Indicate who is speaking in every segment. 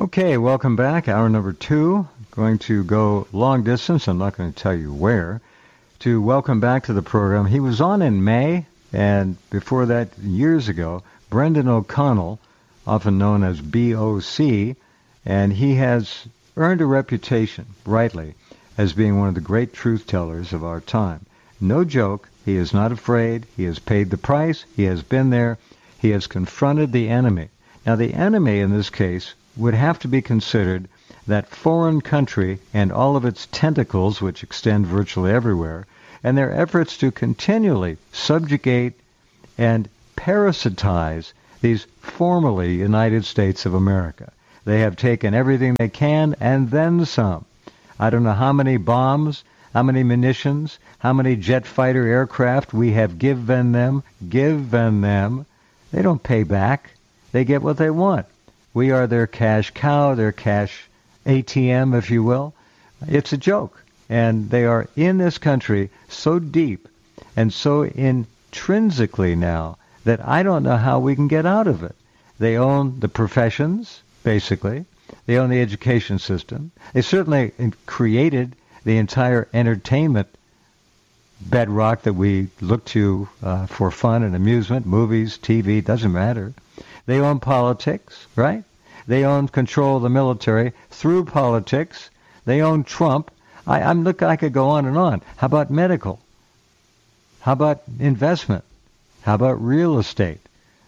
Speaker 1: Okay, welcome back. Hour number 2. Going to go long distance. I'm not going to tell you where. To welcome back to the program. He was on in May, and before that, years ago, Brendan O'Connell, often known as BOC, and he has earned a reputation, rightly, as being one of the great truth tellers of our time. No joke. He is not afraid. He has paid the price. He has been there. He has confronted the enemy. Now, the enemy in this case would have to be considered that foreign country and all of its tentacles, which extend virtually everywhere, and their efforts to continually subjugate and parasitize these formerly United States of America. They have taken everything they can and then some. I don't know how many bombs, how many munitions, how many jet fighter aircraft we have given them. They don't pay back. They get what they want. We are their cash cow, their cash ATM, if you will. It's a joke. And they are in this country so deep and so intrinsically now that I don't know how we can get out of it. They own the professions, basically. They own the education system. They certainly created the entire entertainment bedrock that we look to for fun and amusement, movies, TV, doesn't matter. They own politics, right? They own control of the military through politics. They own Trump. I could go on and on. How about medical? How about investment? How about real estate?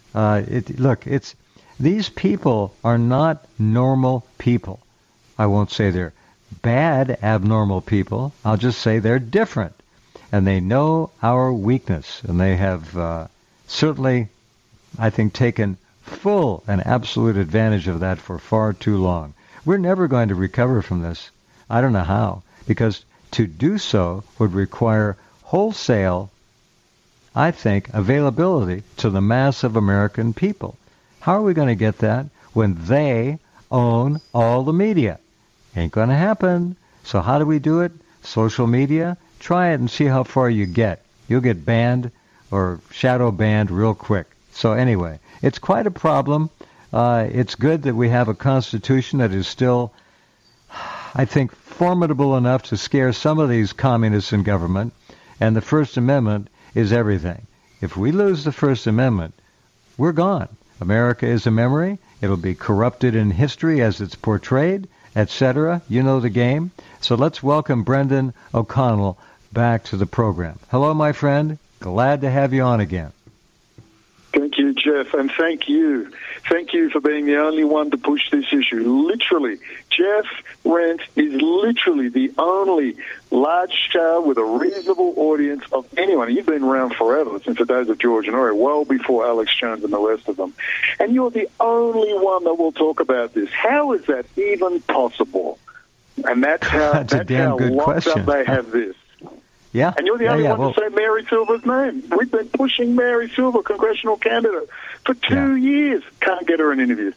Speaker 1: These people are not normal people. I won't say they're bad, abnormal people. I'll just say they're different. And they know our weakness. And they have certainly, I think, taken full and absolute advantage of that for far too long. We're never going to recover from this. I don't know how. Because to do so would require wholesale, I think, availability to the mass of American people. How are we going to get that when they own all the media? Ain't going to happen. So how do we do it? Social media? Try it and see how far you get. You'll get banned or shadow banned real quick. So anyway, it's quite a problem. It's good that we have a Constitution that is still, I think, formidable enough to scare some of these communists in government. And the First Amendment is everything. If we lose the First Amendment, we're gone. America is a memory. It'll be corrupted in history as it's portrayed, etc. You know the game. So let's welcome Brendan O'Connell back to the program. Hello, my friend. Glad to have you on again.
Speaker 2: Thank you, Jeff, and thank you. Thank you for being the only one to push this issue. Literally, Jeff Rense is literally the only large show with a reasonable audience of anyone. You've been around forever, since the days of George Honore, well before Alex Jones and the rest of them. And you're the only one that will talk about this. How is that even possible? And that's how,
Speaker 1: that's how locked question.
Speaker 2: Up they have this.
Speaker 1: Yeah.
Speaker 2: And you're the only one to say Mary Silver's name. We've been pushing Mary Silver, congressional candidate, for 2 years. Can't get her an interview.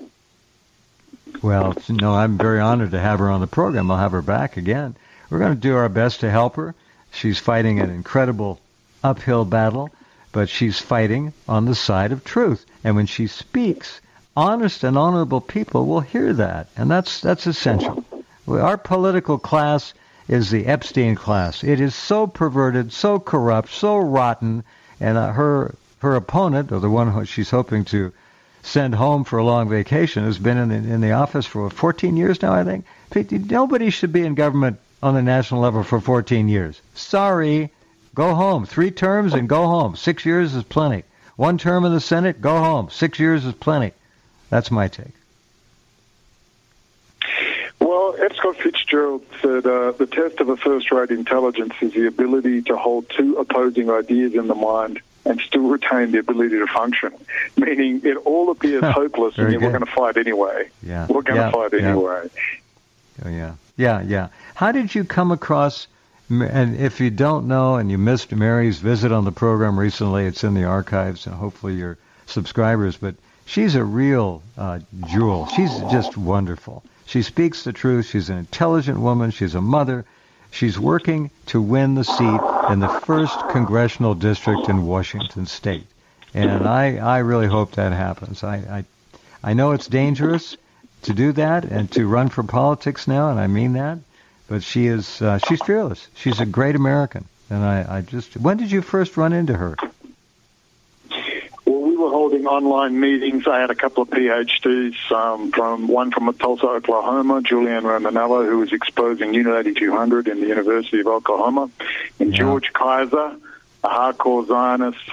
Speaker 1: Well, no, I'm very honored to have her on the program. I'll have her back again. We're going to do our best to help her. She's fighting an incredible uphill battle, but she's fighting on the side of truth. And when she speaks, honest and honorable people will hear that, and that's essential. Our political class is the Epstein class. It is so perverted, so corrupt, so rotten, and her opponent, or the one who she's hoping to send home for a long vacation, has been in the office for 14 years now, I think. Nobody should be in government on the national level for 14 years. Sorry. Go home. 3 terms and go home. 6 years is plenty. 1 term in the Senate, go home. 6 years is plenty. That's my take.
Speaker 2: Well, F. Scott Fitzgerald said the test of a first-rate intelligence is the ability to hold 2 opposing ideas in the mind and still retain the ability to function, meaning it all appears hopeless and we're going to fight anyway.
Speaker 1: Yeah.
Speaker 2: We're going to fight anyway.
Speaker 1: Oh, yeah. How did you come across, and if you don't know and you missed Mary's visit on the program recently, it's in the archives and hopefully your subscribers, but she's a real jewel. She's just wonderful. She speaks the truth. She's an intelligent woman. She's a mother. She's working to win the seat in the 1st Congressional District in Washington State. And I really hope that happens. I know it's dangerous, to do that and to run for politics now, and I mean that. But she's fearless. She's a great American. And I just, when did you first run into her?
Speaker 2: Well, we were holding online meetings. I had a couple of PhDs, one from Tulsa, Oklahoma, Julian Romanello, who was exposing Unit 8200 in the University of Oklahoma, and George Kaiser, a hardcore Zionist,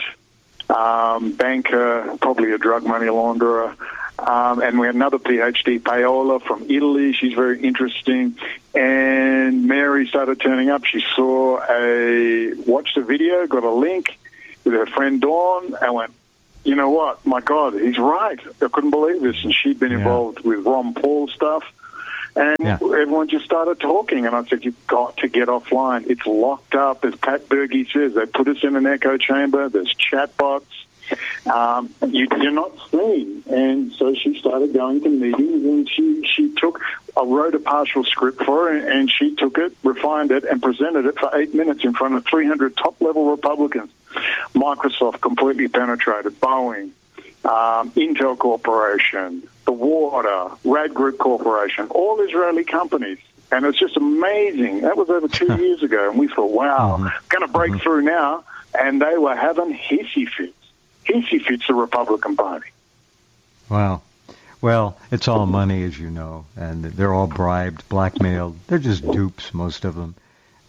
Speaker 2: banker, probably a drug money launderer. And we had another PhD, Paola, from Italy. She's very interesting. And Mary started turning up. She watched a video, got a link with her friend Dawn, and went, you know what? My God, he's right. I couldn't believe this. And she'd been involved with Ron Paul stuff. And everyone just started talking. And I said, you've got to get offline. It's locked up. As Pat Berge says, they put us in an echo chamber. There's chatbots. You're not seen. And so she started going to meetings, and I wrote a partial script for her, and she took it, refined it, and presented it for 8 minutes in front of 300 top-level Republicans. Microsoft completely penetrated, Boeing, Intel Corporation, The Water, Rad Group Corporation, all Israeli companies. And it's just amazing. That was over 2 years ago, and we thought, wow, going to break through now. And they were having hissy fits. Hissy fits the Republican Party.
Speaker 1: Wow. Well, it's all money, as you know, and they're all bribed, blackmailed. They're just dupes, most of them.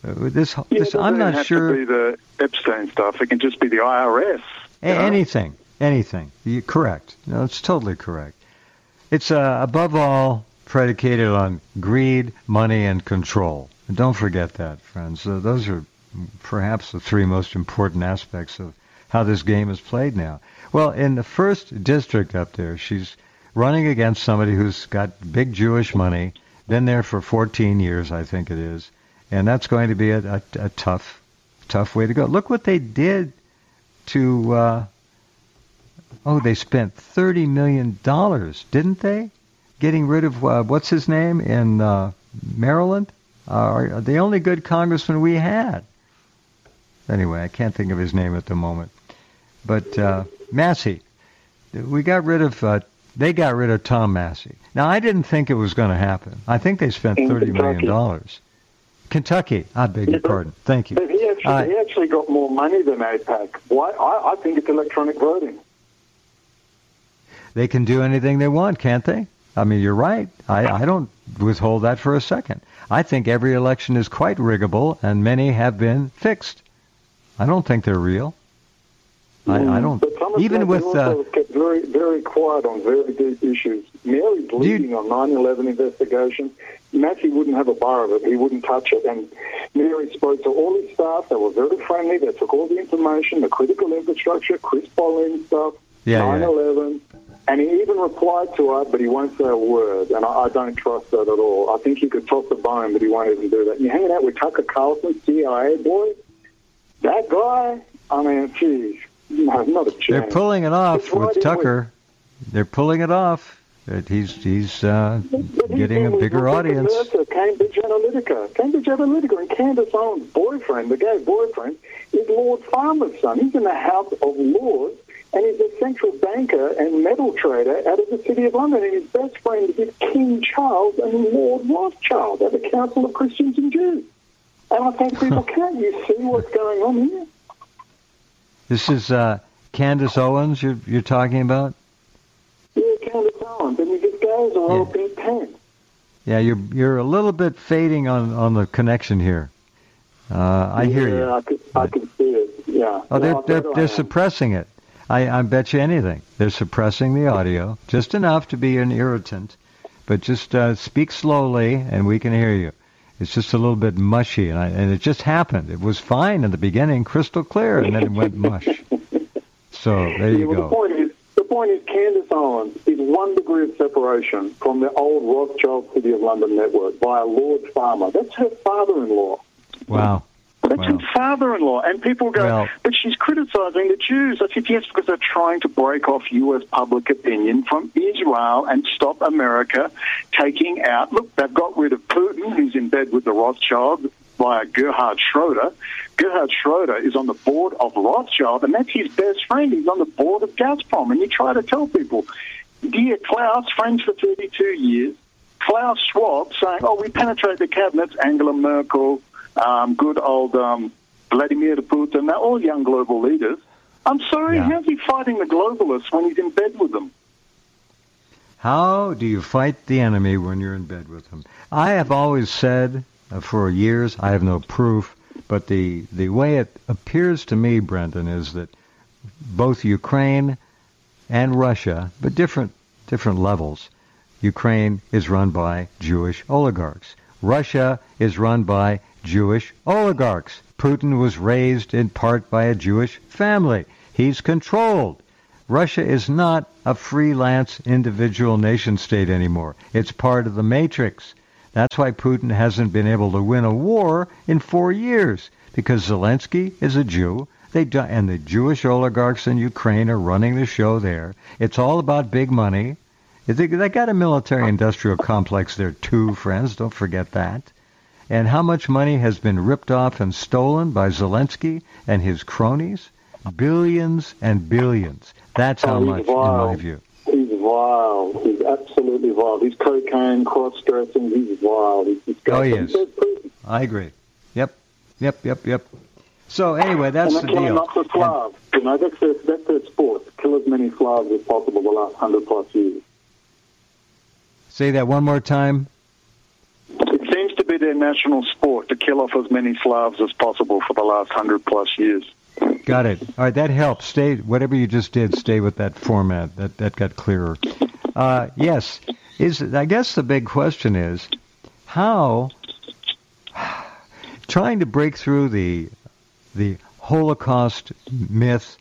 Speaker 1: I'm not sure.
Speaker 2: It doesn't have to be the Epstein stuff. It can just be the IRS.
Speaker 1: Anything. You're correct. No, it's totally correct. It's above all predicated on greed, money, and control. And don't forget that, friends. Those are perhaps the three most important aspects of how this game is played now. Well, in the first district up there, she's running against somebody who's got big Jewish money, been there for 14 years, I think it is, and that's going to be a tough way to go. Look what they did to, they spent $30 million, didn't they? Getting rid of, what's his name, in Maryland? The only good congressman we had. Anyway, I can't think of his name at the moment. But Massey, they got rid of Tom Massey. Now, I didn't think it was going to happen. I think they spent $30 million. Kentucky, I beg your pardon. Thank you.
Speaker 2: But he actually got more money than AIPAC. Why? I think it's electronic voting.
Speaker 1: They can do anything they want, can't they? I mean, you're right. I don't withhold that for a second. I think every election is quite riggable, and many have been fixed. I don't think they're real. I don't.
Speaker 2: But Thomas
Speaker 1: even with
Speaker 2: also kept very, very quiet on very deep issues. Mary's leading on 9/11 investigation. Massey wouldn't have a bar of it. He wouldn't touch it. And Mary spoke to all his staff. They were very friendly. They took all the information, the critical infrastructure, Chris Bollin stuff, 9/11. And he even replied to her, but he won't say a word. And I don't trust that at all. I think he could toss a bone, but he won't even do that. And you're hanging out with Tucker Carlson, CIA boy. That guy, I mean, geez. No, not a chance.
Speaker 1: They're pulling it off with Tucker. They're pulling it off. He's getting a bigger audience.
Speaker 2: Cambridge Analytica, and Candace Owens' boyfriend, the gay boyfriend, is Lord Farmer's son. He's in the House of Lords, and he's a central banker and metal trader out of the City of London. And his best friend is King Charles and Lord Rothschild at the Council of Christians and Jews. And I think people, can't you see what's going on here?
Speaker 1: This is Candace Owens you're talking about?
Speaker 2: Yeah, Candace Owens. And these guys are all being penned.
Speaker 1: Yeah, you're a little bit fading on the connection here. I hear you.
Speaker 2: Yeah, I can see it. Yeah.
Speaker 1: Oh, they're suppressing it. I bet you anything. They're suppressing the audio just enough to be an irritant, but just speak slowly and we can hear you. It's just a little bit mushy, and it just happened. It was fine in the beginning, crystal clear, and then it went mush. So there you go.
Speaker 2: The point is, Candace Owens is 1 degree of separation from the old Rothschild City of London network by a Lord Farmer. That's her father-in-law.
Speaker 1: Wow.
Speaker 2: That's her father-in-law. And people go, but she's criticizing the Jews. I said, yes, because they're trying to break off U.S. public opinion from Israel and stop America taking out. Look, they've got rid of Putin, who's in bed with the Rothschild, via Gerhard Schroeder. Gerhard Schroeder is on the board of Rothschild, and that's his best friend. He's on the board of Gazprom. And you try to tell people, Dear Klaus, friends for 32 years, Klaus Schwab saying, oh, we penetrate the cabinets, Angela Merkel, good old Vladimir Putin, they're all young global leaders. I'm sorry, how's he fighting the globalists when he's in bed with them?
Speaker 1: How do you fight the enemy when you're in bed with them? I have always said for years, I have no proof, but the way it appears to me, Brendan, is that both Ukraine and Russia, but different levels, Ukraine is run by Jewish oligarchs. Russia is run by Jewish oligarchs. Putin was raised in part by a Jewish family. He's controlled. Russia is not a freelance individual nation state anymore. It's part of the matrix. That's why Putin hasn't been able to win a war in 4 years, because Zelensky is a Jew, and the Jewish oligarchs in Ukraine are running the show there. It's all about big money. They got a military-industrial complex there too, friends. Don't forget that. And how much money has been ripped off and stolen by Zelensky and his cronies? Billions and billions. That's how much, in my view.
Speaker 3: He's wild. He's absolutely wild. He's cocaine, cross-dressing. He's wild. He's
Speaker 1: he is. I agree. Yep. So anyway, that's the deal.
Speaker 3: Not the Slavs. That's their sport. Kill as many Slavs as possible the last 100+ years.
Speaker 1: Say that one more time.
Speaker 2: It seems to be their national sport to kill off as many Slavs as possible for the last 100+ years.
Speaker 1: Got it. All right, that helps. Stay, whatever you just did, stay with that format. That got clearer. Yes. I guess the big question is how trying to break through the Holocaust myth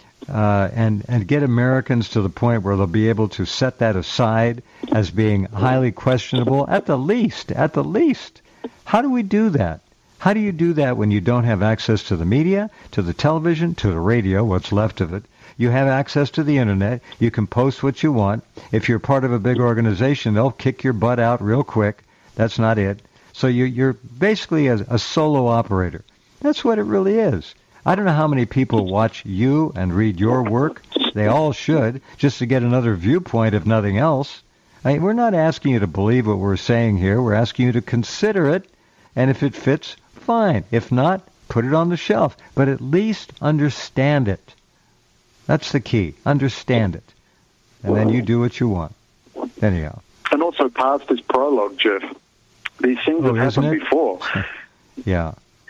Speaker 1: and get Americans to the point where they'll be able to set that aside as being highly questionable at the least. How do we do that? How do you do that when you don't have access to the media, to the television, to the radio, what's left of it? You have access to the Internet. You can post what you want. If you're part of a big organization, they'll kick your butt out real quick. That's not it. So you're basically a solo operator. That's what it really is. I don't know how many people watch you and read your work. They all should, just to get another viewpoint, if nothing else. I mean, we're not asking you to believe what we're saying here. We're asking you to consider it, and if it fits, fine. If not, put it on the shelf. But at least understand it. That's the key. Understand it. And then you do what you want. Anyhow.
Speaker 2: And also past is prologue, Jeff. These things have happened before.
Speaker 1: Yeah.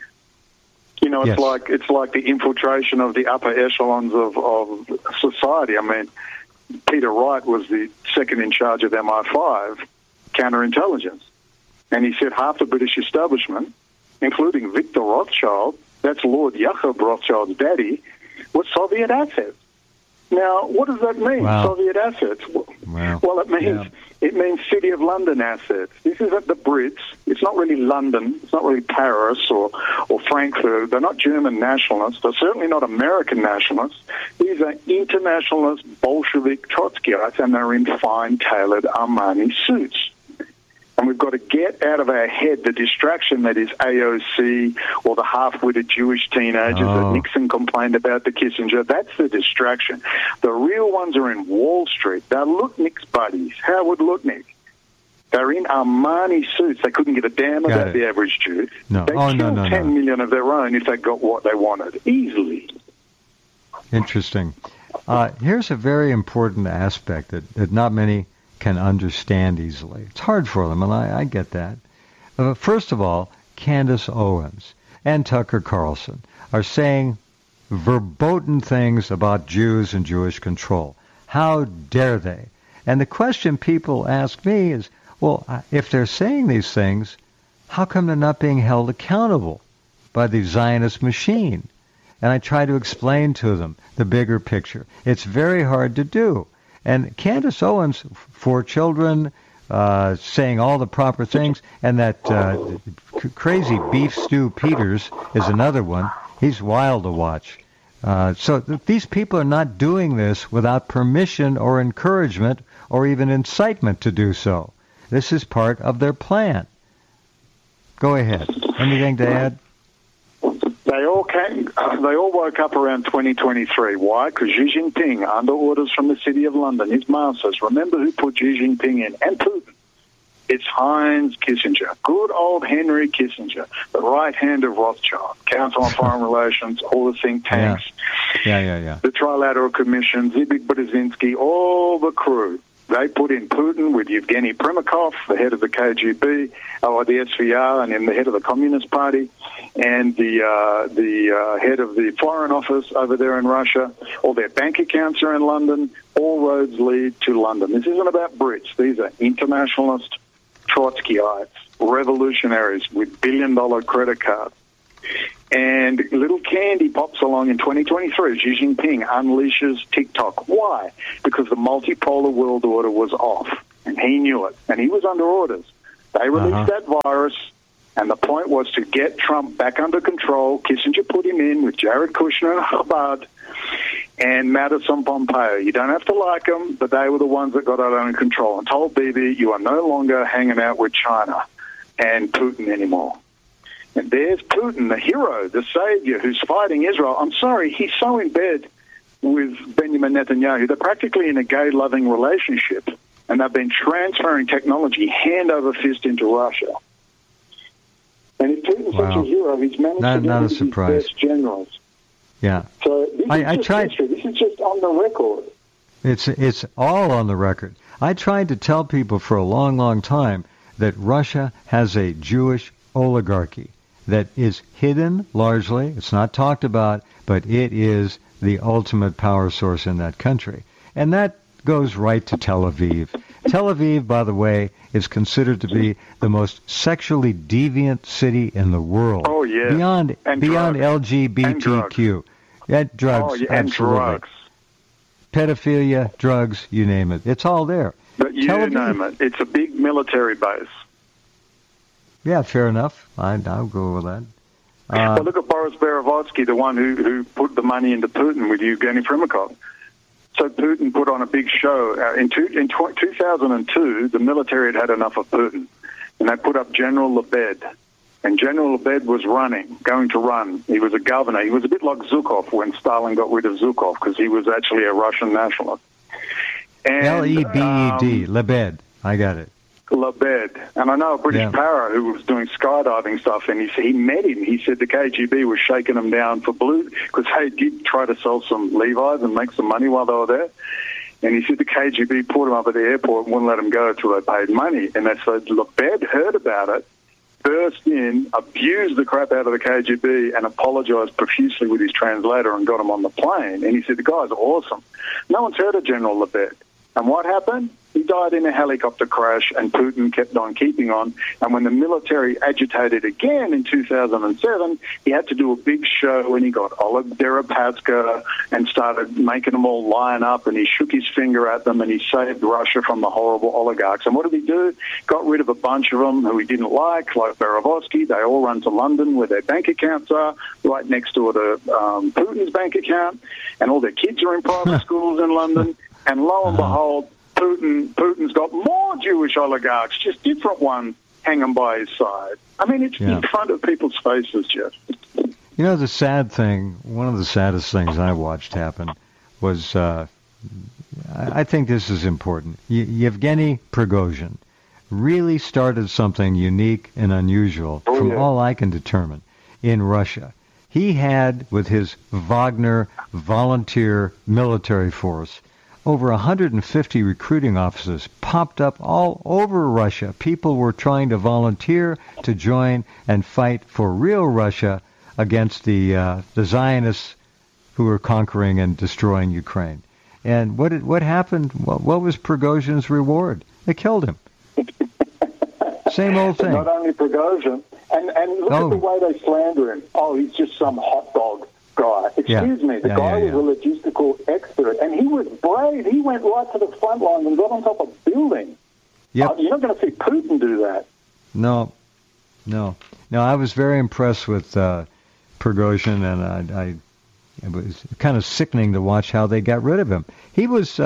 Speaker 2: You know, it's like the infiltration of the upper echelons of society. I mean, Peter Wright was the second in charge of MI5, counterintelligence. And he said half the British establishment, including Victor Rothschild, that's Lord Jacob Rothschild's daddy, was Soviet assets. Now, what does that mean, Soviet assets?
Speaker 1: Wow.
Speaker 2: Well, it means City of London assets. This isn't the Brits. It's not really London. It's not really Paris or Frankfurt. They're not German nationalists. They're certainly not American nationalists. These are internationalist Bolshevik Trotskyites, and they're in fine tailored Armani suits. And we've got to get out of our head the distraction that is AOC or the half-witted Jewish teenagers that Nixon complained about to Kissinger. That's the distraction. The real ones are in Wall Street. They're Lutnick's buddies. Howard Lutnick. They're in Armani suits. They couldn't give a damn about the average Jew.
Speaker 1: No.
Speaker 2: They'd kill 10 million of their own if they got what they wanted. Easily.
Speaker 1: Interesting. Here's a very important aspect that not many can understand easily. It's hard for them, and I get that. First of all, Candace Owens and Tucker Carlson are saying verboten things about Jews and Jewish control. How dare they? And the question people ask me is, well, if they're saying these things, how come they're not being held accountable by the Zionist machine? And I try to explain to them the bigger picture. It's very hard to do. And Candace Owens, 4 children, saying all the proper things, and that crazy Beef Stew Peters is another one. He's wild to watch. So these people are not doing this without permission or encouragement or even incitement to do so. This is part of their plan. Go ahead. Anything to add?
Speaker 2: They They all woke up around 2023. Why? Because Xi Jinping, under orders from the City of London, his masters, remember who put Xi Jinping in, and Putin? It's Heinz Kissinger, good old Henry Kissinger, the right hand of Rothschild, Council on Foreign Relations, all the think tanks,
Speaker 1: Yeah.
Speaker 2: the Trilateral Commission, Zbig Brzezinski, all the crew. They put in Putin with Yevgeny Primakov, the head of the KGB, or the SVR, and then the head of the Communist Party, and the head of the Foreign Office over there in Russia. All their bank accounts are in London. All roads lead to London. This isn't about Brits. These are internationalist Trotskyites, revolutionaries with billion-dollar credit cards. And little candy pops along in 2023. Xi Jinping unleashes TikTok. Why? Because the multipolar world order was off, and he knew it, and he was under orders. They released that virus, and the point was to get Trump back under control. Kissinger put him in with Jared Kushner and Chabad and Mattis and Pompeo. You don't have to like them, but they were the ones that got it under control and told Bibi, you are no longer hanging out with China and Putin anymore. And there's Putin, the hero, the savior, who's fighting Israel. I'm sorry, he's so in bed with Benjamin Netanyahu. They're practically in a gay-loving relationship, and they've been transferring technology hand over fist into Russia. And if Putin's such a hero, he's managed to get his best generals.
Speaker 1: Yeah.
Speaker 2: So this is just on the record.
Speaker 1: It's all on the record. I tried to tell people for a long, long time that Russia has a Jewish oligarchy that is hidden largely. It's not talked about, but it is the ultimate power source in that country. And that goes right to Tel Aviv. Tel Aviv, by the way, is considered to be the most sexually deviant city in the world.
Speaker 2: Oh, yeah.
Speaker 1: Beyond LGBTQ. And drugs, absolutely.
Speaker 2: And drugs.
Speaker 1: Pedophilia, drugs, you name it. It's all there.
Speaker 2: But you name it. It's a big military base.
Speaker 1: Yeah, fair enough. I'll go with that.
Speaker 2: Well, look at Boris Berezovsky, the one who put the money into Putin with Yevgeny Primakov. So Putin put on a big show. In 2002, the military had enough of Putin, and they put up General Lebed. And General Lebed was going to run. He was a governor. He was a bit like Zhukov when Stalin got rid of Zhukov, because he was actually a Russian nationalist.
Speaker 1: Lebed, Lebed. I got it.
Speaker 2: Lebed. And I know a British para who was doing skydiving stuff, and he met him. He said the KGB was shaking him down for blue, because they did try to sell some Levi's and make some money while they were there. And he said the KGB put him up at the airport and wouldn't let him go until they paid money. And they said Lebed heard about it, burst in, abused the crap out of the KGB, and apologized profusely with his translator and got him on the plane. And he said, the guy's awesome. No one's heard of General Lebed. And what happened? He died in a helicopter crash, and Putin kept on keeping on. And when the military agitated again in 2007, he had to do a big show, and he got Oleg Deripaska and started making them all line up, and he shook his finger at them, and he saved Russia from the horrible oligarchs. And what did he do? Got rid of a bunch of them who he didn't like Berezovsky. They all run to London where their bank accounts are, right next door to Putin's bank account, and all their kids are in private schools in London. And lo and behold, Putin's got more Jewish oligarchs, just different ones, hanging by his side. I mean, it's in front of people's faces, Jeff.
Speaker 1: You know, the sad thing, one of the saddest things I watched happen was, I think this is important. Yevgeny Prigozhin really started something unique and unusual, from all I can determine, in Russia. He had, with his Wagner volunteer military force, over 150 recruiting offices popped up all over Russia. People were trying to volunteer to join and fight for real Russia against the Zionists who were conquering and destroying Ukraine. And what happened? What was Prigozhin's reward? They killed him. Same old thing.
Speaker 2: Not only Prigozhin, and look at the way they slander him. Oh, he's just some hot dog guy. Excuse me, the guy was a logistical expert, and he was brave. He went right to the front line and got on top of buildings. Yep. You're not going to see Putin do that. No. I was very impressed with Prigozhin, and it was kind of sickening to watch how they got rid of him. He was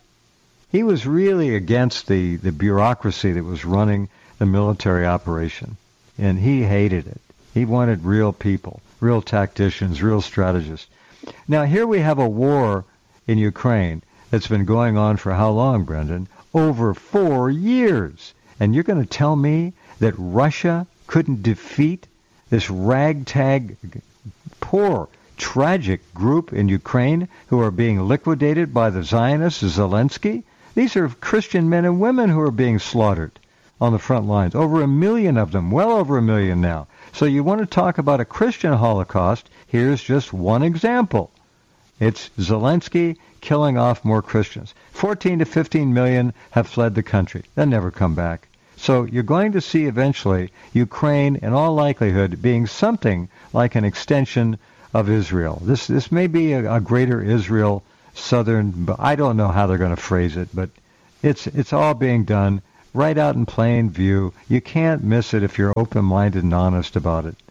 Speaker 2: really against the bureaucracy that was running the military operation, and he hated it. He wanted real people.
Speaker 1: real tacticians, real strategists. Now, here we have a war in Ukraine that's been going on for how long, Brendan? Over 4 years. And you're going to tell me that Russia couldn't defeat this ragtag, poor, tragic group in Ukraine who are being liquidated by the Zionists, Zelensky? These are Christian men and women who are being slaughtered on the front lines. Over 1 million of them, well over 1 million now. So you want to talk about a Christian Holocaust? Here's just one example. It's Zelensky killing off more Christians. 14 to 15 million have fled the country. They'll never come back. So you're going to see eventually Ukraine, in all likelihood, being something like an extension of Israel. This may be a greater Israel, southern, but I don't know how they're going to phrase it, but it's all being done right out in plain view. You can't miss it if you're open-minded and honest about it.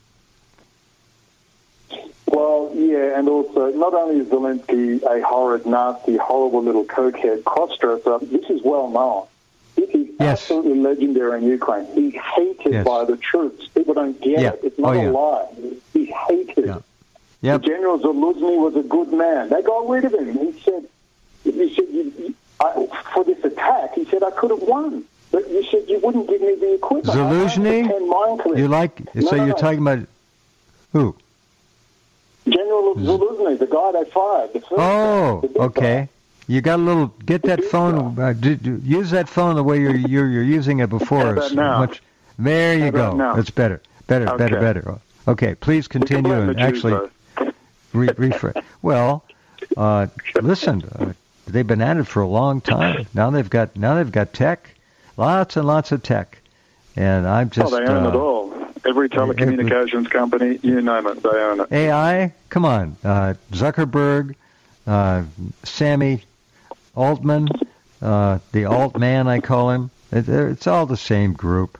Speaker 3: Well, yeah, and also, not only is Zelensky a horrid, nasty, horrible little cokehead cross-dresser, this is well known. This is absolutely legendary in Ukraine. He's hated by the troops. People don't get it. It's not a lie. He's hated.
Speaker 1: Yeah. Yep.
Speaker 3: The General Zaluzny was a good man. They got rid of him. He said for this attack, he said, I could have won. But you said you wouldn't give me the equipment.
Speaker 1: Zaluzny? You like, so you're talking about who?
Speaker 3: General Zaluzny, the guy they fired. The first
Speaker 1: okay.
Speaker 3: guy.
Speaker 1: You got a little. Get that phone. Use that phone the way you're using it before.
Speaker 3: How about now?
Speaker 1: There you go.
Speaker 3: Now?
Speaker 1: It's better. Better. Okay, please continue and actually refresh. Well, listen. They've been at it for a long time. Now they've got tech, lots and lots of tech, and I'm just.
Speaker 2: They own it all. Every telecommunications company, you name it, they own it.
Speaker 1: AI, come on, Zuckerberg, Sammy Altman, the Altman I call him. It's all the same group.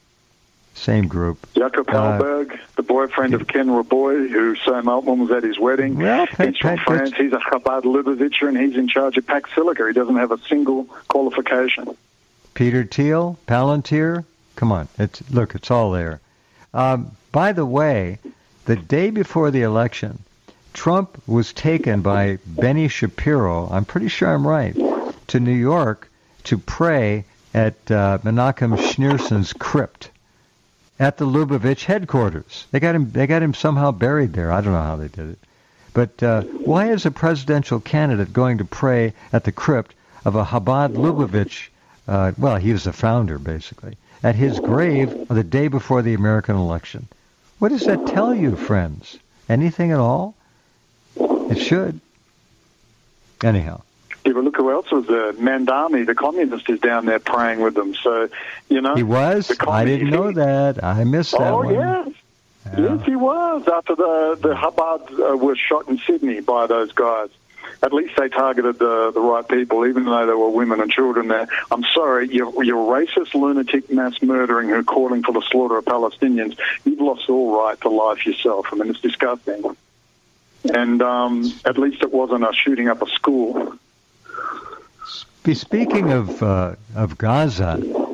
Speaker 2: Jakob Hellberg, the boyfriend of Ken Raboy, who Sam Altman was at his wedding.
Speaker 1: Well,
Speaker 2: he's from France. He's a Chabad Lubavitcher, and he's in charge of Pax Silica. He doesn't have a single qualification.
Speaker 1: Peter Thiel, Palantir, come on. It's all there. By the way, the day before the election, Trump was taken by Benny Shapiro, I'm pretty sure I'm right, to New York to pray at Menachem Schneerson's crypt at the Lubavitch headquarters. They got him somehow buried there. I don't know how they did it. But why is a presidential candidate going to pray at the crypt of a Chabad Lubavitch? Well, he was the founder, basically, at his grave the day before the American election. What does that tell you, friends? Anything at all? It should. Anyhow.
Speaker 2: Yeah, but look who else was there. Mandami, the communist, is down there praying with them. So, you know.
Speaker 1: He was? I didn't know that. I missed that one.
Speaker 2: Oh, yes. Yeah. Yes, he was. After the Chabad was shot in Sydney by those guys. At least they targeted the right people, even though there were women and children there. I'm sorry, you're racist, lunatic, mass murdering who are calling for the slaughter of Palestinians. You've lost all right to life yourself. I mean, it's disgusting. And at least it wasn't a shooting up a school.
Speaker 1: Speaking of Gaza,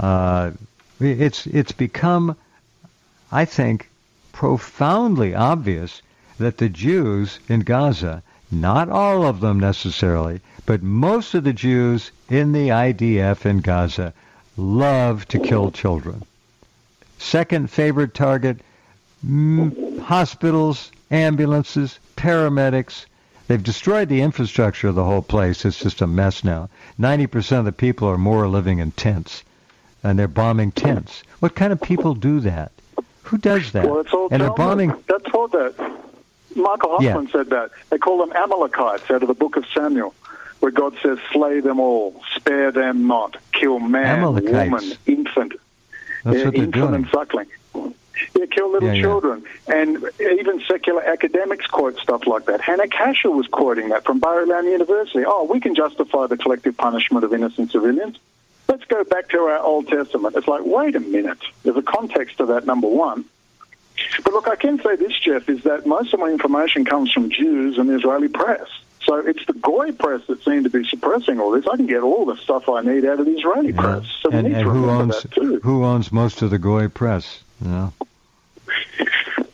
Speaker 1: it's become, I think, profoundly obvious that the Jews in Gaza, not all of them necessarily, but most of the Jews in the IDF in Gaza love to kill children. Second favorite target, hospitals, ambulances, paramedics. They've destroyed the infrastructure of the whole place. It's just a mess now. 90% of the people or more are living in tents, and they're bombing tents. What kind of people do that? Who does that?
Speaker 2: Well, it's all
Speaker 1: and they're bombing.
Speaker 2: That's all that. Michael Hoffman said that. They call them Amalekites out of the book of Samuel, where God says, slay them all, spare them not, kill man, woman, infant.
Speaker 1: That's what they're
Speaker 2: infant
Speaker 1: doing.
Speaker 2: And suckling. Yeah, kill little children. And even secular academics quote stuff like that. Hannah Kasher was quoting that from Bar-Ilan University. Oh, we can justify the collective punishment of innocent civilians. Let's go back to our Old Testament. It's like, wait a minute. There's a context to that, number one. But look, I can say this, Jeff, is that most of my information comes from Jews and the Israeli press. So it's the Goy press that seem to be suppressing all this. I can get all the stuff I need out of the Israeli press. So
Speaker 1: and who owns most of the Goy press?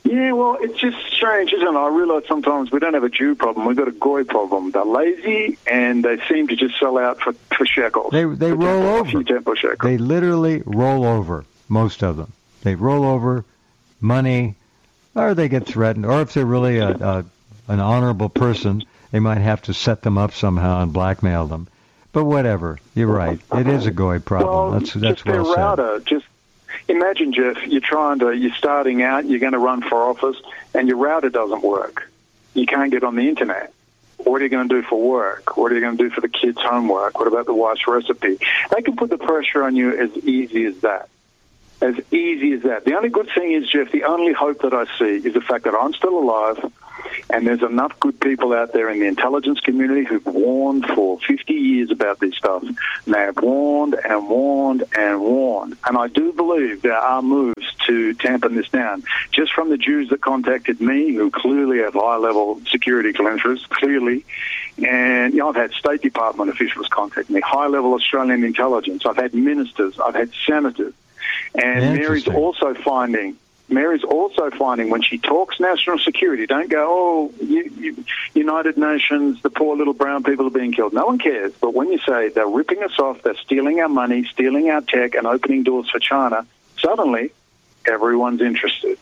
Speaker 2: Yeah, well, it's just strange, isn't it? I realise sometimes we don't have a Jew problem, we've got a Goy problem. They're lazy, and they seem to just sell out for shekels.
Speaker 1: They roll over. They literally roll over, most of them. They roll over money, or they get threatened, or if they're really an honorable person, they might have to set them up somehow and blackmail them. But whatever, you're right. It is a Goy problem.
Speaker 2: Well,
Speaker 1: that's
Speaker 2: just
Speaker 1: well
Speaker 2: their
Speaker 1: said.
Speaker 2: router. Just imagine, Jeff, you're starting out, you're going to run for office, and your router doesn't work. You can't get on the internet. What are you going to do for work? What are you going to do for the kids' homework? What about the wife's recipe? They can put the pressure on you as easy as that. As easy as that. The only good thing is, Jeff, the only hope that I see is the fact that I'm still alive, and there's enough good people out there in the intelligence community who've warned for 50 years about this stuff. And they have warned and warned and warned. And I do believe there are moves to tampen this down. Just from the Jews that contacted me, who clearly have high-level security clearances, clearly. And, I've had State Department officials contact me, high-level Australian intelligence. I've had ministers. I've had senators. And Mary's also finding when she talks national security, don't go, United Nations, the poor little brown people are being killed. No one cares. But when you say they're ripping us off, they're stealing our money, stealing our tech, and opening doors for China, suddenly everyone's interested.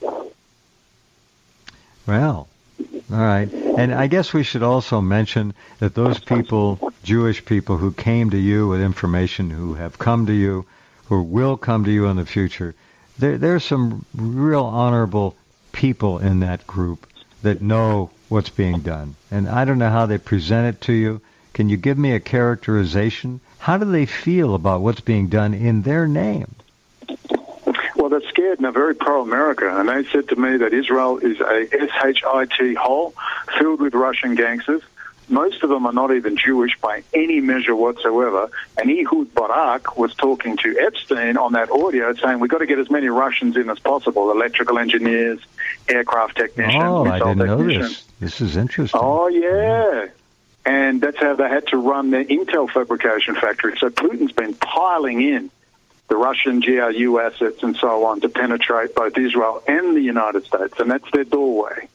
Speaker 1: Well, all right. And I guess we should also mention that those people, Jewish people who came to you with information, who have come to you, who will come to you in the future, there's some real honorable people in that group that know what's being done. And I don't know how they present it to you. Can you give me a characterization? How do they feel about what's being done in their name?
Speaker 2: Well, they're scared and they're very pro-America. And they said to me that Israel is a SHIT hole filled with Russian gangsters. Most of them are not even Jewish by any measure whatsoever. And Ehud Barak was talking to Epstein on that audio saying, we've got to get as many Russians in as possible, electrical engineers, aircraft technicians, missile
Speaker 1: I didn't know
Speaker 2: technicians.
Speaker 1: This is interesting.
Speaker 2: Oh, yeah. And that's how they had to run their Intel fabrication factory. So Putin's been piling in the Russian GRU assets and so on to penetrate both Israel and the United States. And that's their doorway.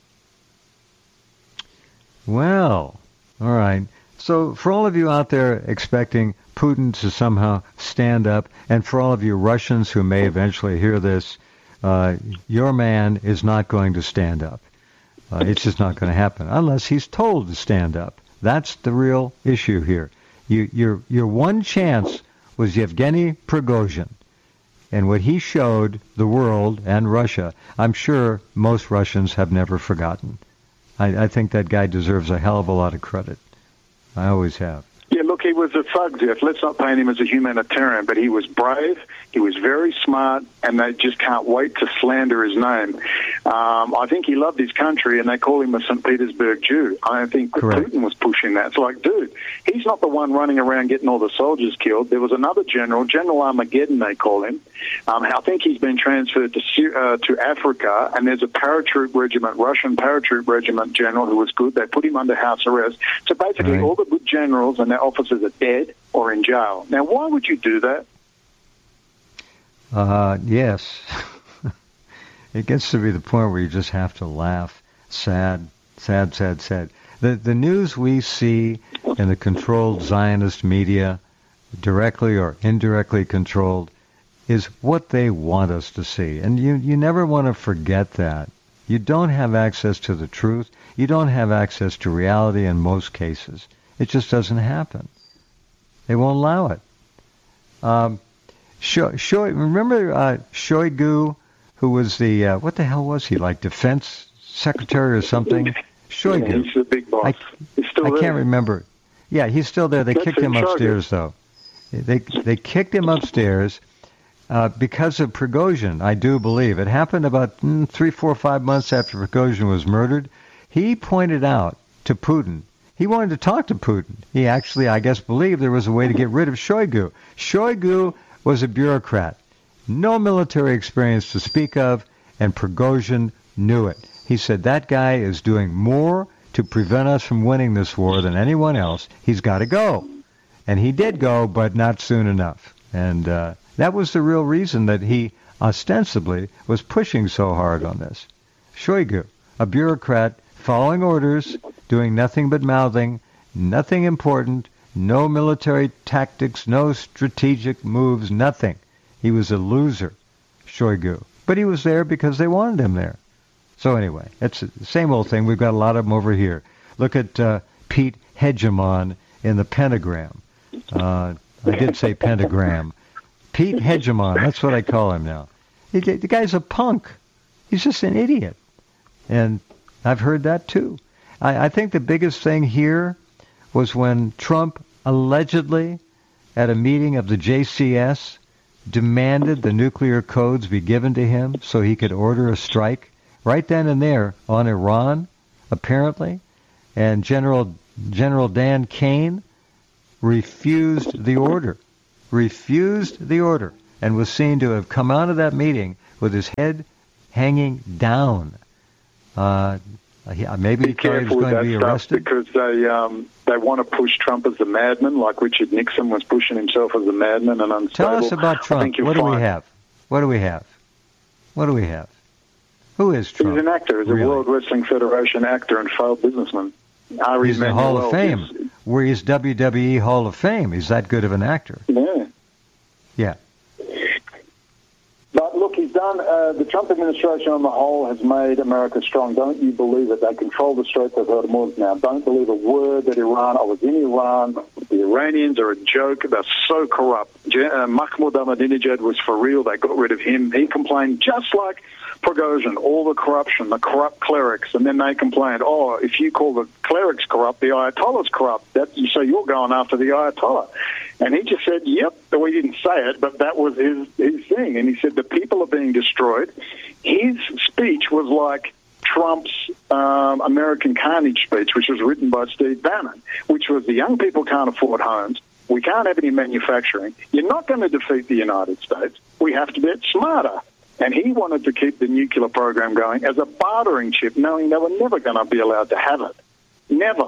Speaker 1: Well, all right. So for all of you out there expecting Putin to somehow stand up, and for all of you Russians who may eventually hear this, your man is not going to stand up. It's just not going to happen unless he's told to stand up. That's the real issue here. Your one chance was Yevgeny Prigozhin. And what he showed the world and Russia, I'm sure most Russians have never forgotten. I think that guy deserves a hell of a lot of credit. I always have.
Speaker 2: Yeah, look, he was a thug, Jeff. Let's not paint him as a humanitarian, but he was brave, he was very smart, and they just can't wait to slander his name. I think he loved his country, and they call him a St. Petersburg Jew. I think Putin was pushing that. It's like, dude, he's not the one running around getting all the soldiers killed. There was another general, General Armageddon, they call him. I think he's been transferred to Africa, and there's a paratroop regiment, Russian paratroop regiment general who was good. They put him under house arrest. So basically all the good generals and their officers are dead or in jail. Now, why would you do that?
Speaker 1: Yes. It gets to be the point where you just have to laugh. Sad, sad, sad, sad. The news we see in the controlled Zionist media, directly or indirectly controlled, is what they want us to see. And you never want to forget that. You don't have access to the truth. You don't have access to reality in most cases. It just doesn't happen. They won't allow it. Remember Shoigu, who was the, what the hell was he, like defense secretary or something? Shoigu.
Speaker 2: Yeah, he's the big boss. He's still there.
Speaker 1: I can't remember. Yeah, he's still there. They kicked him upstairs, though. They kicked him upstairs because of Prigozhin, I do believe. It happened about 3, 4, 5 months after Prigozhin was murdered. He pointed out to Putin, he wanted to talk to Putin. He actually, I guess, believed there was a way to get rid of Shoigu. Shoigu was a bureaucrat, no military experience to speak of, and Prigozhin knew it. He said, that guy is doing more to prevent us from winning this war than anyone else. He's got to go. And he did go, but not soon enough. And that was the real reason that he ostensibly was pushing so hard on this. Shoigu, a bureaucrat following orders, doing nothing but mouthing, nothing important, no military tactics, no strategic moves, nothing. He was a loser, Shoigu. But he was there because they wanted him there. So anyway, it's the same old thing. We've got a lot of them over here. Look at Pete Hegemon in the pentagram. I did say pentagram. Pete Hegemon, that's what I call him now. The guy's a punk. He's just an idiot. And I've heard that too. I think the biggest thing here was when Trump allegedly, at a meeting of the JCS, demanded the nuclear codes be given to him so he could order a strike right then and there on Iran, apparently. And General Dan Kane refused the order, and was seen to have come out of that meeting with his head hanging down. Maybe he thought he was going to be arrested.
Speaker 2: Because they want to push Trump as the madman, like Richard Nixon was pushing himself as a madman and unstable.
Speaker 1: Tell us about Trump. What do we have? Who is Trump?
Speaker 2: He's an actor. He's a World Wrestling Federation actor and failed businessman.
Speaker 1: He's in the Hall of Fame. Where he's WWE Hall of Fame. He's that good of an actor. Yeah.
Speaker 3: But look, he's done, the Trump administration on the whole has made America strong. Don't you believe it? They control the Straits of Hormuz now. Don't believe a word that Iran, I was in Iran.
Speaker 2: The Iranians are a joke. They're so corrupt. Mahmoud Ahmadinejad was for real. They got rid of him. He complained just like Prigozhin, all the corruption, the corrupt clerics, and then they complained, if you call the clerics corrupt, the Ayatollah's corrupt, so you're going after the Ayatollah. And he just said, yep, well, he didn't say it, but that was his thing. And he said the people are being destroyed. His speech was like Trump's American Carnage speech, which was written by Steve Bannon, which was the young people can't afford homes. We can't have any manufacturing. You're not going to defeat the United States. We have to get smarter. And he wanted to keep the nuclear program going as a bartering chip, knowing they were never going to be allowed to have it. Never.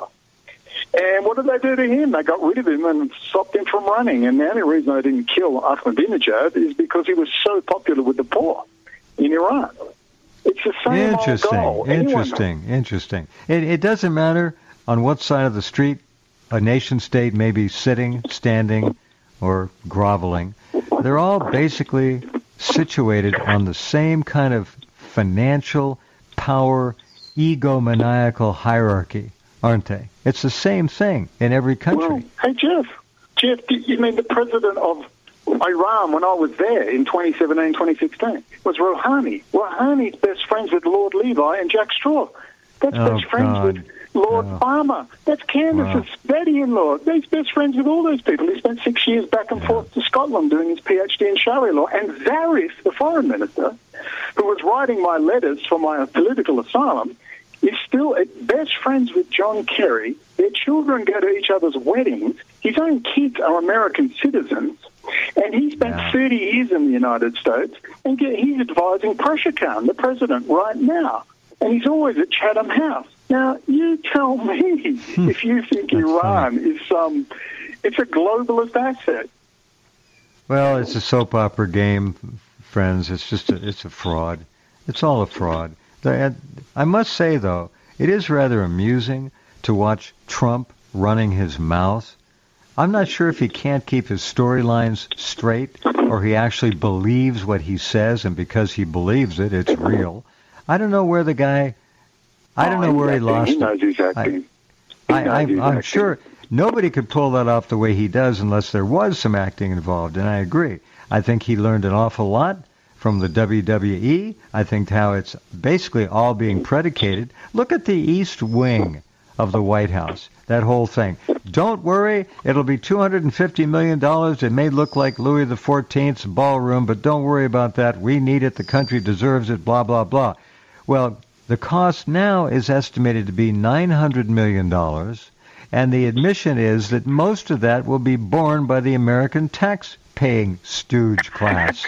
Speaker 2: And what did they do to him? They got rid of him and stopped him from running. And the only reason they didn't kill Ahmadinejad is because he was so popular with the poor in Iran. It's the same old goal.
Speaker 1: Interesting. It doesn't matter on what side of the street a nation-state may be sitting, standing, or groveling. They're all basically situated on the same kind of financial power, egomaniacal hierarchy, aren't they? It's the same thing in every country.
Speaker 2: Well, hey, Jeff, you mean the president of Iran, when I was there in 2017, 2016, was Rouhani. Rouhani's best friends with Lord Levi and Jack Straw. That's best friends with Lord Palmer. That's Candace's daddy-in-law. He's best friends with all those people. He spent 6 years back and forth to Scotland doing his PhD in Sharia law. And Zarif, the foreign minister, who was writing my letters for my political asylum, is still best friends with John Kerry. Their children go to each other's weddings. His own kids are American citizens. And he spent 30 years in the United States. And he's advising Prasad Khan, the president, right now. And he's always at Chatham House. Now, you tell me if you think Iran is it's a globalist asset.
Speaker 1: Well, it's a soap opera game, friends. It's a fraud. It's all a fraud. I must say, though, it is rather amusing to watch Trump running his mouth. I'm not sure if he can't keep his storylines straight or he actually believes what he says, and because he believes it, it's real. I don't know where the guy... I don't know where he lost it.
Speaker 2: He knows he's acting.
Speaker 1: I'm sure nobody could pull that off the way he does unless there was some acting involved, and I agree. I think he learned an awful lot from the WWE. I think how it's basically all being predicated. Look at the East Wing of the White House, that whole thing. Don't worry, it'll be $250 million. It may look like Louis XIV's ballroom, but don't worry about that. We need it. The country deserves it, blah, blah, blah. Well, the cost now is estimated to be $900 million, and the admission is that most of that will be borne by the American tax-paying stooge class.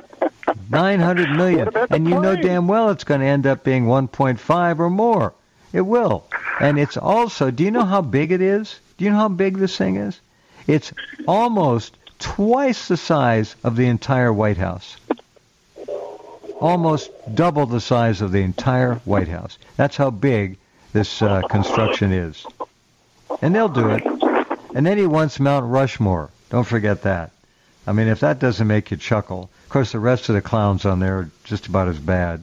Speaker 1: $900 million, and you know damn well it's going to end up being 1.5 or more. It will. And it's also, do you know how big it is? Do you know how big this thing is? It's almost twice the size of the entire White House. almost double the size of the entire White House. That's how big this construction is. And they'll do it. And then he wants Mount Rushmore. Don't forget that. I mean, if that doesn't make you chuckle, of course the rest of the clowns on there are just about as bad.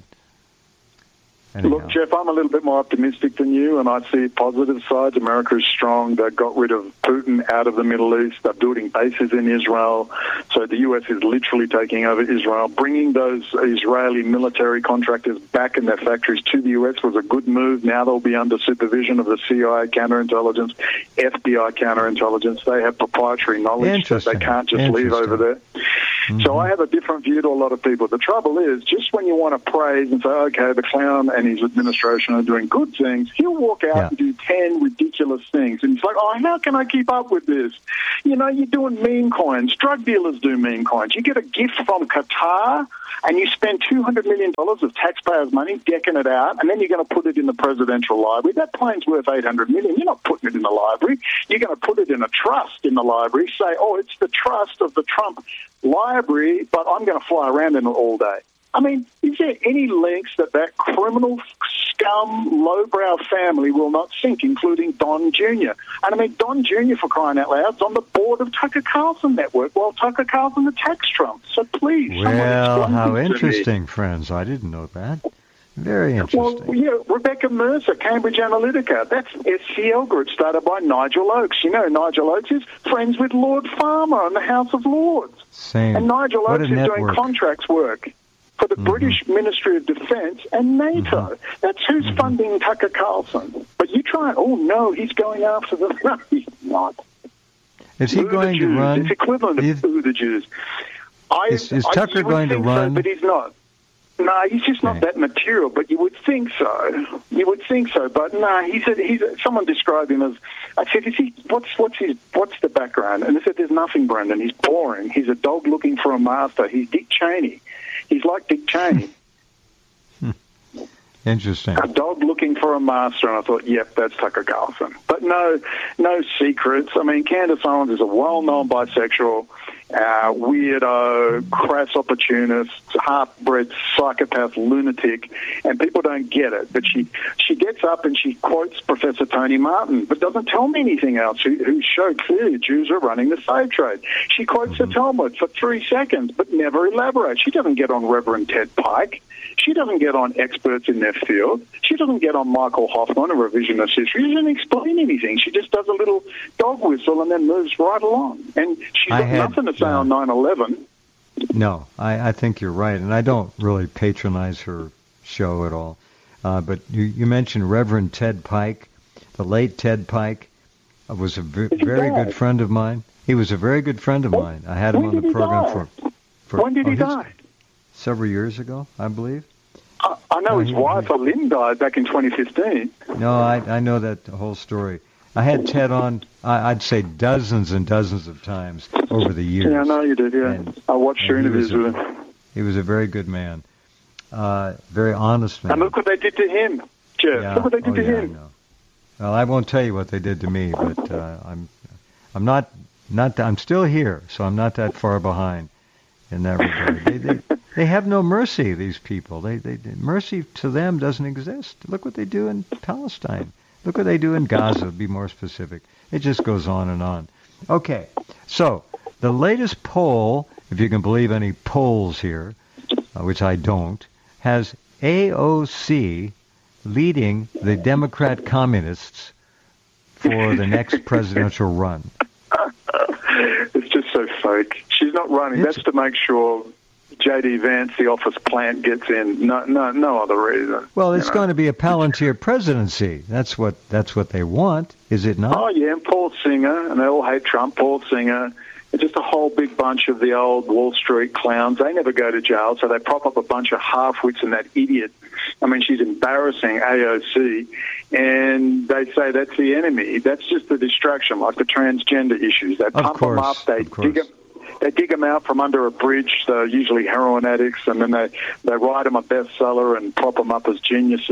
Speaker 1: Anyhow.
Speaker 2: Look, Jeff, I'm a little bit more optimistic than you, and I see positive sides. America is strong. They got rid of Putin out of the Middle East. They're building bases in Israel. So the U.S. is literally taking over Israel. Bringing those Israeli military contractors back in their factories to the U.S. was a good move. Now they'll be under supervision of the CIA counterintelligence, FBI counterintelligence. They have proprietary knowledge that they can't just leave over there. Mm-hmm. So I have a different view to a lot of people. The trouble is, just when you want to praise and say, okay, the clown and his administration are doing good things, he'll walk out and do 10 ridiculous things. And he's like, oh, how can I keep up with this? You know, you're doing meme coins. Drug dealers do meme coins. You get a gift from Qatar and you spend $200 million of taxpayers' money decking it out, and then you're going to put it in the presidential library. That plane's worth $800 million. You're not putting it in the library. You're going to put it in a trust in the library, say, oh, it's the trust of the Trump library, but I'm going to fly around in it all day. I mean, is there any links that criminal scum, lowbrow family will not sink, including Don Jr.? And I mean, Don Jr., for crying out loud, is on the board of Tucker Carlson Network while Tucker Carlson attacks Trump. So please,
Speaker 1: well, how interesting, friends. I didn't know that. Very interesting.
Speaker 2: Well, yeah, Rebecca Mercer, Cambridge Analytica. That's SCL Group, started by Nigel Oakes. You know, Nigel Oakes is friends with Lord Farmer on the House of Lords.
Speaker 1: Same.
Speaker 2: And Nigel Oakes is doing contracts work for the British Ministry of Defence and NATO. That's who's funding Tucker Carlson. But you try, oh no, he's going after them. No, he's not.
Speaker 1: Is he going to run?
Speaker 2: It's equivalent of the Jews.
Speaker 1: Is Tucker going to run?
Speaker 2: So, but he's not. No, he's just not that material, but you would think so. You would think so, but no, someone described him as, I said, what's the background? And they said, there's nothing, Brendan. He's boring. He's a dog looking for a master. He's Dick Cheney. He's like Dick Cheney.
Speaker 1: Interesting.
Speaker 2: A dog looking for a master, and I thought, yep, that's Tucker Carlson. But no secrets. I mean, Candace Owens is a well-known bisexual, weirdo, crass opportunist, half-bred psychopath lunatic, and people don't get it. But she gets up and she quotes Professor Tony Martin, but doesn't tell me anything else, who showed clearly Jews are running the slave trade. She quotes the Talmud for 3 seconds, but never elaborates. She doesn't get on Reverend Ted Pike. She doesn't get on experts in their field. She doesn't get on Michael Hoffman, a revisionist history. She doesn't explain anything. She just does a little dog whistle and then moves right along. And she's got nothing to say on 9/11.
Speaker 1: No, I think you're right. And I don't really patronize her show at all. But you mentioned Reverend Ted Pike. The late Ted Pike was a very good friend of mine. He was a very good friend of mine. I had him on the program for
Speaker 2: when did he die?
Speaker 1: Several years ago, I believe.
Speaker 2: I know his wife, Lynn, died back in 2015.
Speaker 1: No, I know that whole story. I had Ted on, I'd say dozens and dozens of times over the years.
Speaker 2: Yeah, I know you did, yeah. I watched your interviews with him.
Speaker 1: He was a very good man. Very honest man.
Speaker 2: And look what they did to him, Jeff.
Speaker 1: Yeah.
Speaker 2: Look what they did to him.
Speaker 1: I know. Well, I won't tell you what they did to me, but I'm still here, so I'm not that far behind in that regard. They have no mercy, these people. Mercy to them doesn't exist. Look what they do in Palestine. Look what they do in Gaza, to be more specific. It just goes on and on. Okay, so the latest poll, if you can believe any polls here, which I don't, has AOC leading the Democrat communists for the next presidential run.
Speaker 2: It's just so fake. She's not running. That's to make sure J.D. Vance, the office plant, gets in. No other reason.
Speaker 1: Well, it's going to be a Palantir presidency. That's what they want, is it not?
Speaker 2: Oh, yeah, and Paul Singer, and they all hate Trump, Paul Singer. It's just a whole big bunch of the old Wall Street clowns. They never go to jail, so they prop up a bunch of half-wits and that idiot. I mean, she's embarrassing, AOC, and they say that's the enemy. That's just the distraction, like the transgender issues. They pump them up, they dig them out from under a bridge. They're usually heroin addicts, and then they write them a bestseller and prop them up as geniuses.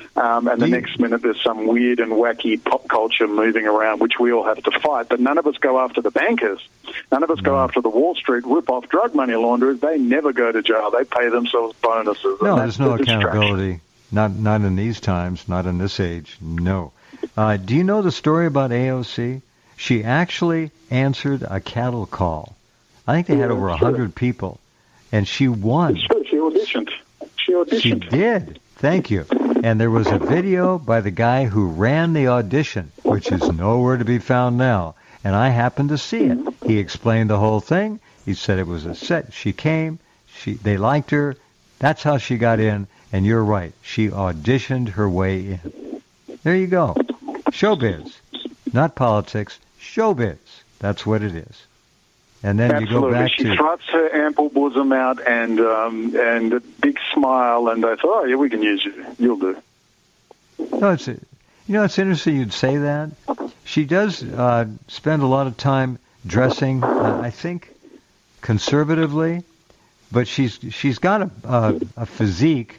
Speaker 2: and the next minute there's some weird and wacky pop culture moving around, which we all have to fight. But none of us go after the bankers. None of us go after the Wall Street rip-off drug money launderers. They never go to jail. They pay themselves bonuses.
Speaker 1: No, there's no accountability. Not in these times, not in this age, no. Do you know the story about AOC? She actually answered a cattle call. I think they had over 100 people, and she won.
Speaker 2: It's true. She auditioned.
Speaker 1: She did. Thank you. And there was a video by the guy who ran the audition, which is nowhere to be found now, and I happened to see it. He explained the whole thing. He said it was a set. She came. They liked her. That's how she got in, and you're right. She auditioned her way in. There you go. Showbiz. Not politics. Showbiz. That's what it is. And then
Speaker 2: Absolutely.
Speaker 1: You go back
Speaker 2: she
Speaker 1: to...
Speaker 2: thrusts her ample bosom out and a big smile, and they thought, oh, yeah, we can use you. You'll do.
Speaker 1: No, it's interesting you'd say that. She does spend a lot of time dressing, I think, conservatively, but she's got a physique